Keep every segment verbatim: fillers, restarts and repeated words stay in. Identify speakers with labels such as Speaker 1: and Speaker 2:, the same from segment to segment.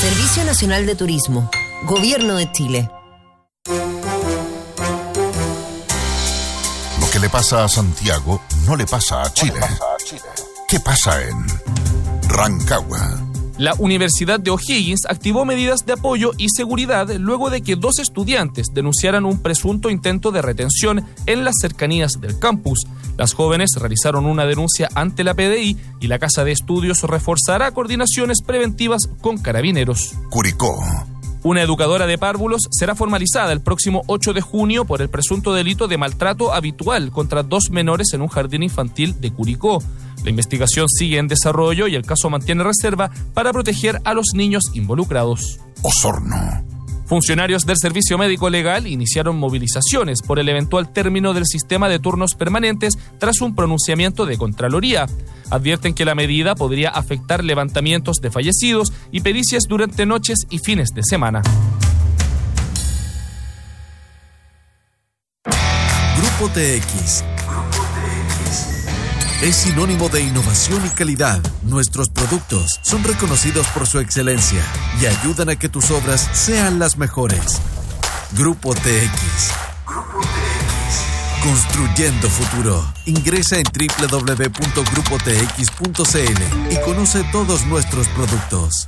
Speaker 1: Servicio Nacional de Turismo, Gobierno de Chile.
Speaker 2: Lo que le pasa a Santiago no le pasa a Chile. ¿Qué pasa en Rancagua?
Speaker 3: La Universidad de O'Higgins activó medidas de apoyo y seguridad luego de que dos estudiantes denunciaran un presunto intento de retención en las cercanías del campus. Las jóvenes realizaron una denuncia ante la P D I y la Casa de Estudios reforzará coordinaciones preventivas con carabineros.
Speaker 2: Curicó.
Speaker 3: Una educadora de párvulos será formalizada el próximo ocho de junio por el presunto delito de maltrato habitual contra dos menores en un jardín infantil de Curicó. La investigación sigue en desarrollo y el caso mantiene reserva para proteger a los niños involucrados.
Speaker 2: Osorno.
Speaker 3: Funcionarios del Servicio Médico Legal iniciaron movilizaciones por el eventual término del sistema de turnos permanentes tras un pronunciamiento de Contraloría. Advierten que la medida podría afectar levantamientos de fallecidos y pericias durante noches y fines de semana.
Speaker 4: Grupo T X es sinónimo de innovación y calidad. Nuestros productos son reconocidos por su excelencia y ayudan a que tus obras sean las mejores. Grupo T X. Construyendo futuro. Ingresa en doble u doble u doble u punto grupo t x punto c l y conoce todos nuestros productos.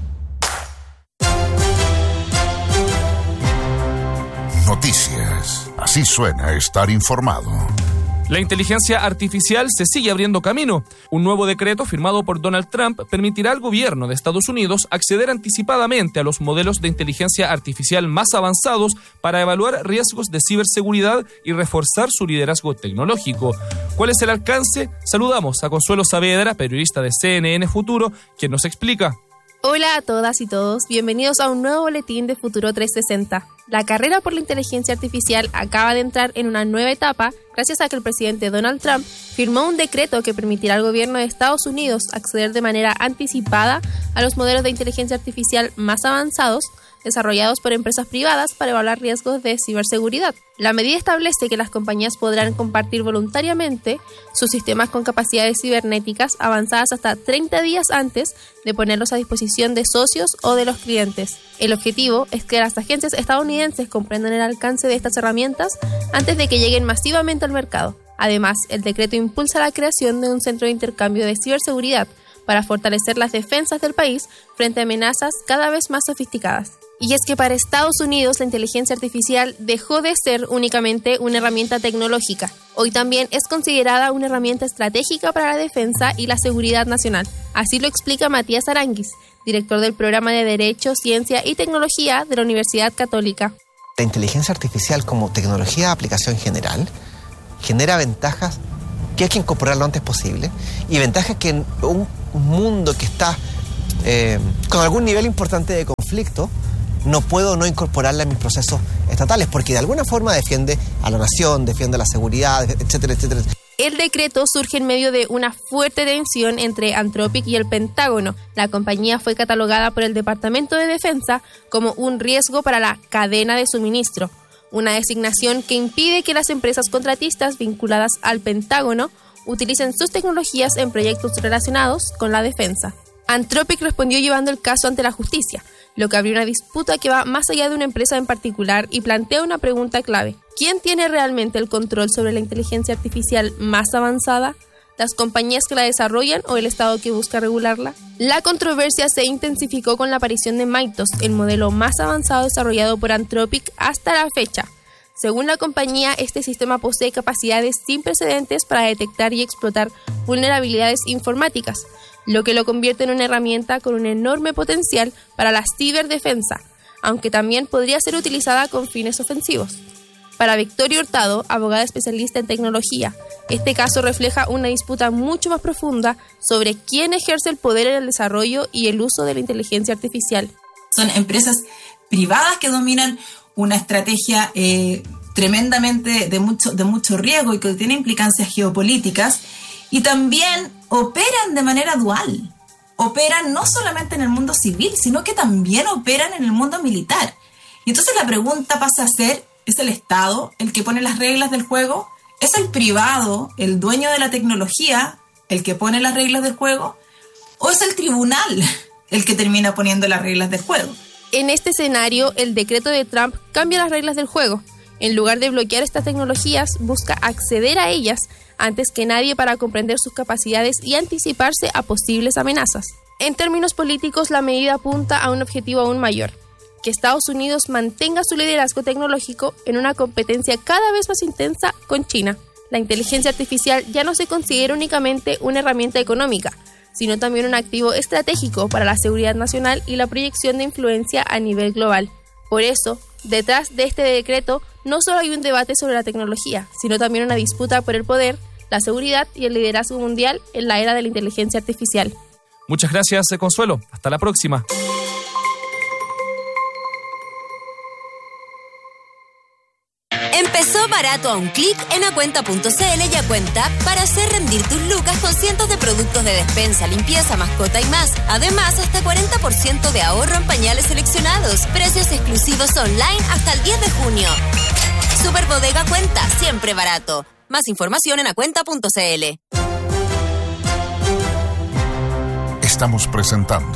Speaker 2: Noticias. Así suena estar informado.
Speaker 3: La inteligencia artificial se sigue abriendo camino. Un nuevo decreto firmado por Donald Trump permitirá al gobierno de Estados Unidos acceder anticipadamente a los modelos de inteligencia artificial más avanzados para evaluar riesgos de ciberseguridad y reforzar su liderazgo tecnológico. ¿Cuál es el alcance? Saludamos a Consuelo Saavedra, periodista de C N N Futuro, quien nos explica.
Speaker 5: Hola a todas y todos, bienvenidos a un nuevo boletín de Futuro trescientos sesenta. La carrera por la inteligencia artificial acaba de entrar en una nueva etapa gracias a que el presidente Donald Trump firmó un decreto que permitirá al gobierno de Estados Unidos acceder de manera anticipada a los modelos de inteligencia artificial más avanzados desarrollados por empresas privadas para evaluar riesgos de ciberseguridad. La medida establece que las compañías podrán compartir voluntariamente sus sistemas con capacidades cibernéticas avanzadas hasta treinta días antes de ponerlos a disposición de socios o de los clientes. El objetivo es que las agencias estadounidenses comprendan el alcance de estas herramientas antes de que lleguen masivamente al mercado. Además, el decreto impulsa la creación de un centro de intercambio de ciberseguridad para fortalecer las defensas del país frente a amenazas cada vez más sofisticadas. Y es que para Estados Unidos la inteligencia artificial dejó de ser únicamente una herramienta tecnológica. Hoy también es considerada una herramienta estratégica para la defensa y la seguridad nacional. Así lo explica Matías Aranguis, director del programa de Derecho, Ciencia y Tecnología de la Universidad Católica.
Speaker 6: La inteligencia artificial como tecnología de aplicación general genera ventajas que hay que incorporar lo antes posible y ventajas que en un mundo que está eh, con algún nivel importante de conflicto no puedo no incorporarla en mis procesos estatales, porque de alguna forma defiende a la nación, defiende la seguridad, etcétera, etcétera.
Speaker 5: El decreto surge en medio de una fuerte tensión entre Anthropic y el Pentágono. La compañía fue catalogada por el Departamento de Defensa como un riesgo para la cadena de suministro, una designación que impide que las empresas contratistas vinculadas al Pentágono utilicen sus tecnologías en proyectos relacionados con la defensa. Anthropic respondió llevando el caso ante la justicia, lo que abrió una disputa que va más allá de una empresa en particular y plantea una pregunta clave. ¿Quién tiene realmente el control sobre la inteligencia artificial más avanzada? ¿Las compañías que la desarrollan o el Estado que busca regularla? La controversia se intensificó con la aparición de Mythos, el modelo más avanzado desarrollado por Anthropic hasta la fecha. Según la compañía, este sistema posee capacidades sin precedentes para detectar y explotar vulnerabilidades informáticas, lo que lo convierte en una herramienta con un enorme potencial para la ciberdefensa, aunque también podría ser utilizada con fines ofensivos. Para Victoria Hurtado, abogada especialista en tecnología, este caso refleja una disputa mucho más profunda sobre quién ejerce el poder en el desarrollo y el uso de la inteligencia artificial.
Speaker 7: Son empresas privadas que dominan una estrategia eh, tremendamente de mucho, de mucho riesgo y que tiene implicancias geopolíticas, y también operan de manera dual. Operan no solamente en el mundo civil, sino que también operan en el mundo militar. Y entonces la pregunta pasa a ser, ¿es el Estado el que pone las reglas del juego? ¿Es el privado, el dueño de la tecnología, el que pone las reglas del juego? ¿O es el tribunal el que termina poniendo las reglas del juego.
Speaker 5: En este escenario, el decreto de Trump cambia las reglas del juego. En lugar de bloquear estas tecnologías, busca acceder a ellas antes que nadie para comprender sus capacidades y anticiparse a posibles amenazas. En términos políticos, la medida apunta a un objetivo aún mayor: que Estados Unidos mantenga su liderazgo tecnológico en una competencia cada vez más intensa con China. La inteligencia artificial ya no se considera únicamente una herramienta económica, sino también un activo estratégico para la seguridad nacional y la proyección de influencia a nivel global. Por eso, detrás de este decreto no solo hay un debate sobre la tecnología, sino también una disputa por el poder, la seguridad y el liderazgo mundial en la era de la inteligencia artificial.
Speaker 3: Muchas gracias, Consuelo. Hasta la próxima.
Speaker 1: Empezó barato a un clic en acuenta punto c l y Acuenta para hacer rendir tus lucas con cientos de productos de despensa, limpieza, mascota y más. Además, hasta cuarenta por ciento de ahorro en pañales seleccionados. Precios exclusivos online hasta el diez de junio. Super Bodega Cuenta, siempre barato. Más información en acuenta punto c l.
Speaker 2: Estamos presentando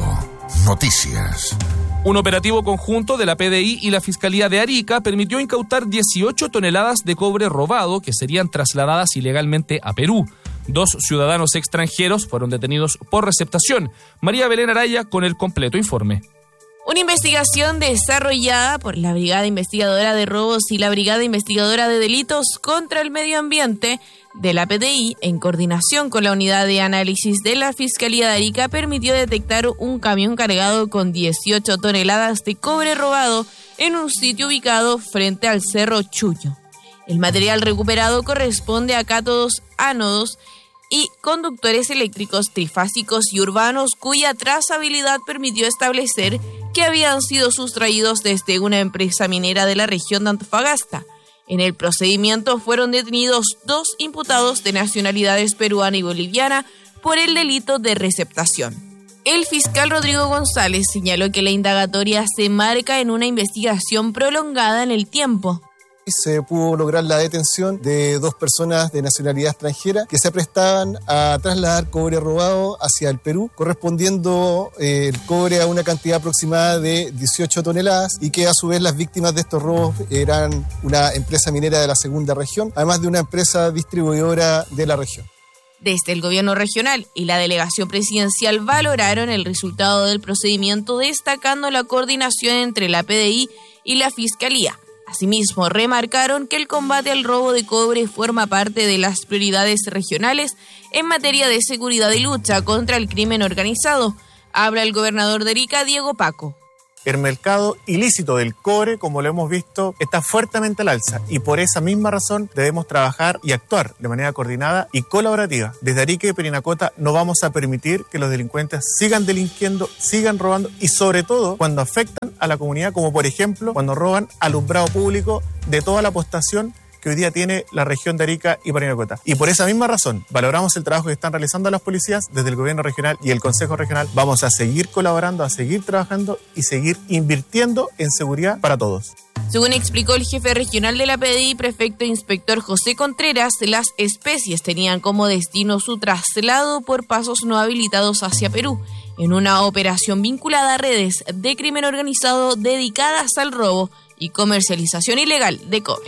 Speaker 2: Noticias.
Speaker 3: Un operativo conjunto de la P D I y la Fiscalía de Arica permitió incautar dieciocho toneladas de cobre robado que serían trasladadas ilegalmente a Perú. Dos ciudadanos extranjeros fueron detenidos por receptación. María Belén Araya con el completo informe.
Speaker 8: Una investigación desarrollada por la Brigada Investigadora de Robos y la Brigada Investigadora de Delitos contra el Medio Ambiente de la P D I, en coordinación con la Unidad de Análisis de la Fiscalía de Arica, permitió detectar un camión cargado con dieciocho toneladas de cobre robado en un sitio ubicado frente al Cerro Chullo. El material recuperado corresponde a cátodos, ánodos y conductores eléctricos trifásicos y urbanos, cuya trazabilidad permitió establecer que habían sido sustraídos desde una empresa minera de la región de Antofagasta. En el procedimiento fueron detenidos dos imputados de nacionalidades peruana y boliviana por el delito de receptación. El fiscal Rodrigo González señaló que la indagatoria se marca en una investigación prolongada en el tiempo.
Speaker 9: Se pudo lograr la detención de dos personas de nacionalidad extranjera que se prestaban a trasladar cobre robado hacia el Perú, correspondiendo eh, el cobre a una cantidad aproximada de dieciocho toneladas, y que a su vez las víctimas de estos robos eran una empresa minera de la segunda región, además de una empresa distribuidora de la región.
Speaker 8: Desde el gobierno regional y la delegación presidencial valoraron el resultado del procedimiento, destacando la coordinación entre la P D I y la Fiscalía. Asimismo, remarcaron que el combate al robo de cobre forma parte de las prioridades regionales en materia de seguridad y lucha contra el crimen organizado. Habla el gobernador de Arica, Diego Paco.
Speaker 10: El mercado ilícito del cobre, como lo hemos visto, está fuertemente al alza, y por esa misma razón debemos trabajar y actuar de manera coordinada y colaborativa. Desde Arica y Parinacota no vamos a permitir que los delincuentes sigan delinquiendo, sigan robando, y sobre todo cuando afectan a la comunidad, como por ejemplo cuando roban alumbrado público de toda la postación que hoy día tiene la región de Arica y Parinacota. Y por esa misma razón, valoramos el trabajo que están realizando las policías desde el gobierno regional y el Consejo Regional. Vamos a seguir colaborando, a seguir trabajando y seguir invirtiendo en seguridad para todos.
Speaker 8: Según explicó el jefe regional de la P D I, prefecto inspector José Contreras, las especies tenían como destino su traslado por pasos no habilitados hacia Perú, en una operación vinculada a redes de crimen organizado dedicadas al robo y comercialización ilegal de cobre.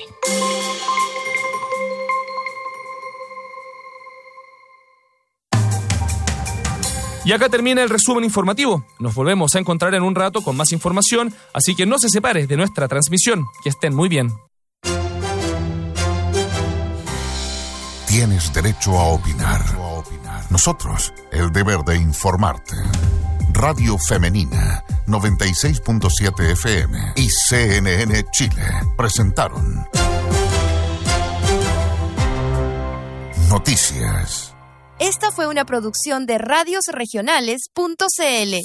Speaker 3: Y acá termina el resumen informativo. Nos volvemos a encontrar en un rato con más información, así que no se separe de nuestra transmisión. Que estén muy bien.
Speaker 2: Tienes derecho a opinar. Nosotros, el deber de informarte. Radio Femenina, noventa y seis punto siete F M y C N N Chile presentaron Noticias.
Speaker 11: Esta fue una producción de radios regionales punto c l.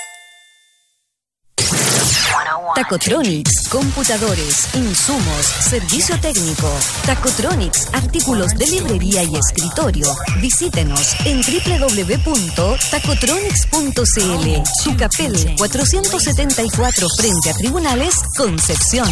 Speaker 12: Tacotronics, computadores, insumos, servicio técnico. Tacotronics, artículos de librería y escritorio. Visítenos en doble u doble u doble u punto tacotronics punto c l. Tucapel cuatrocientos setenta y cuatro, frente a Tribunales, Concepción.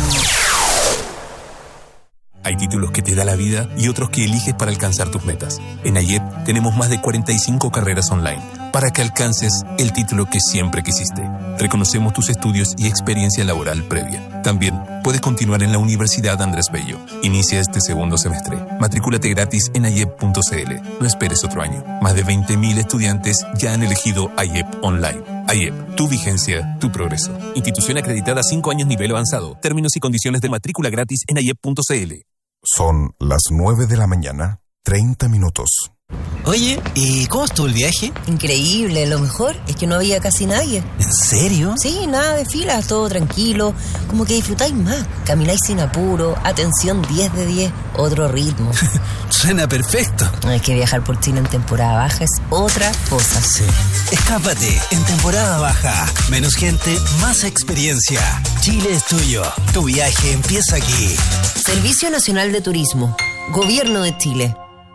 Speaker 13: Hay títulos que te da la vida y otros que eliges para alcanzar tus metas. En A Y E P tenemos más de cuarenta y cinco carreras online, para que alcances el título que siempre quisiste. Reconocemos tus estudios y experiencia laboral previa. También puedes continuar en la Universidad Andrés Bello. Inicia este segundo semestre. Matrículate gratis en ayep punto cl. No esperes otro año. Más de veinte mil estudiantes ya han elegido ayep Online. ayep, tu vigencia, tu progreso. Institución acreditada cinco años nivel avanzado. Términos y condiciones de matrícula gratis en ayep punto cl.
Speaker 14: Son las nueve de la mañana, treinta minutos.
Speaker 15: Oye, ¿y cómo estuvo el viaje?
Speaker 16: Increíble, lo mejor es que no había casi nadie.
Speaker 15: ¿En serio?
Speaker 16: Sí, nada de filas, todo tranquilo, como que disfrutáis más, camináis sin apuro, atención diez de diez, otro ritmo.
Speaker 15: Suena perfecto.
Speaker 16: Es que viajar por Chile en temporada baja es otra cosa.
Speaker 15: Sí. Escápate en temporada baja. Menos gente, más experiencia. Chile es tuyo. Tu viaje empieza aquí.
Speaker 16: Servicio Nacional de Turismo. Gobierno de Chile.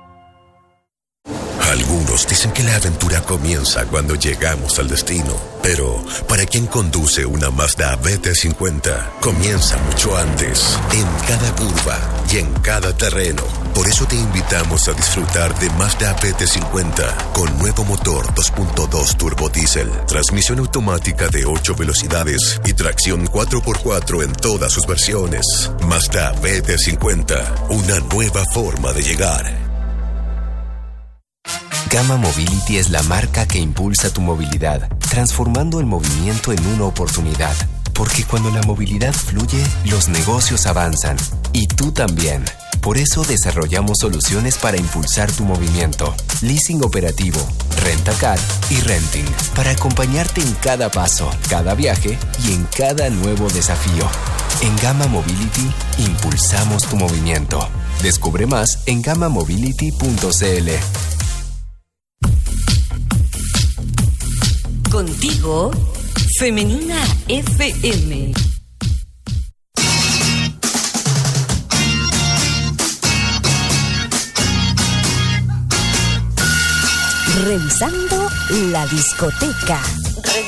Speaker 17: Algunos dicen que la aventura comienza cuando llegamos al destino, pero para quien conduce una Mazda B T cincuenta, comienza mucho antes, en cada curva y en cada terreno. Por eso te invitamos a disfrutar de Mazda B T cincuenta, con nuevo motor dos punto dos turbo diésel, transmisión automática de ocho velocidades y tracción cuatro por cuatro en todas sus versiones. Mazda B T cincuenta, una nueva forma de llegar.
Speaker 18: Gama Mobility es la marca que impulsa tu movilidad, transformando el movimiento en una oportunidad. Porque cuando la movilidad fluye, los negocios avanzan. Y tú también. Por eso desarrollamos soluciones para impulsar tu movimiento. Leasing operativo, Rentacar y Renting. Para acompañarte en cada paso, cada viaje y en cada nuevo desafío. En Gama Mobility, impulsamos tu movimiento. Descubre más en gamma mobility punto cl.
Speaker 12: Contigo, Femenina F M. Revisando la discoteca.